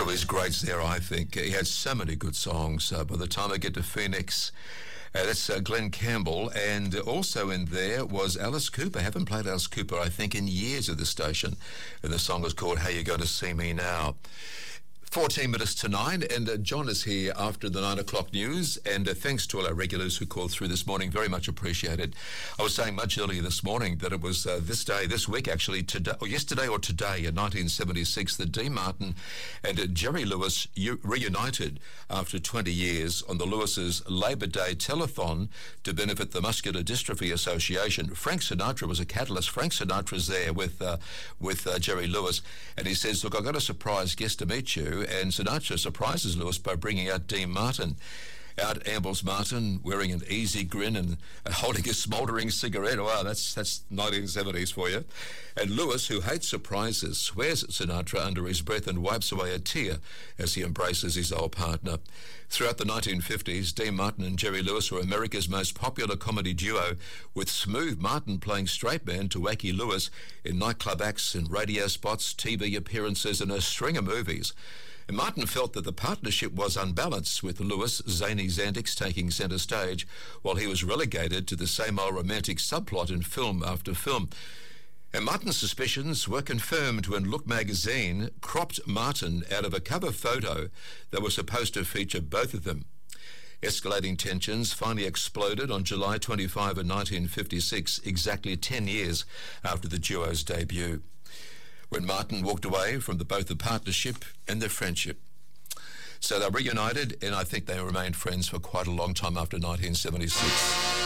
of his greats there, I think. He had so many good songs. By the time I get to Phoenix, that's Glenn Campbell, and also in there was Alice Cooper. I haven't played Alice Cooper, I think, in years at the station, and the song was called How You Gonna See Me Now. 14 minutes to 9, and John is here after the 9 o'clock news, and thanks to all our regulars who called through this morning, very much appreciated. I was saying much earlier this morning that it was this week actually, today, or yesterday or today in 1976, that Dean Martin and Jerry Lewis reunited after 20 years on the Lewis's Labor Day telethon to benefit the Muscular Dystrophy Association. Frank Sinatra was a catalyst. Frank Sinatra's there with Jerry Lewis, and he says, look, I've got a surprise guest to meet you. And Sinatra surprises Lewis by bringing out Dean Martin. Out ambles Martin, wearing an easy grin and holding a smouldering cigarette. Wow, that's 1970s for you. And Lewis, who hates surprises, swears at Sinatra under his breath and wipes away a tear as he embraces his old partner. Throughout the 1950s, Dean Martin and Jerry Lewis were America's most popular comedy duo, with Smooth Martin playing straight man to Wacky Lewis in nightclub acts and radio spots, TV appearances, and a string of movies. And Martin felt that the partnership was unbalanced, with Lewis' zany antics taking centre stage, while he was relegated to the same old romantic subplot in film after film. And Martin's suspicions were confirmed when Look magazine cropped Martin out of a cover photo that was supposed to feature both of them. Escalating tensions finally exploded on July 25 in 1956, exactly 10 years after the duo's debut, when Martin walked away from both the partnership and their friendship. So they reunited, and I think they remained friends for quite a long time after 1976.